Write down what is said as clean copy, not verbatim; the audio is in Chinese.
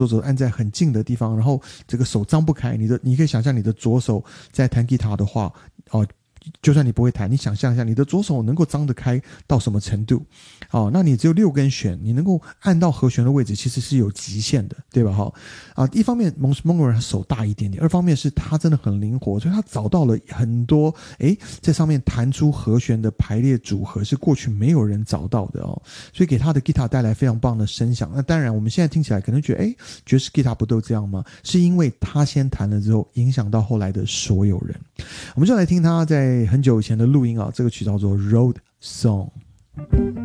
手按在很近的地方，然后这个手张不开，你可以想象你的左手在弹吉他的话，就算你不会弹，你想象一下你的左手能够张得开到什么程度。那你只有6根弦，你能够按到和弦的位置其实是有极限的，对吧？一方面蒙古人手大一点点，二方面是他真的很灵活，所以他找到了很多在上面弹出和弦的排列组合是过去没有人找到的所以给他的吉他带来非常棒的声响。那当然我们现在听起来可能觉得爵士吉他不都这样吗？是因为他先弹了之后影响到后来的所有人。我们就来听他在很久以前的录音这个曲叫做 Road Song。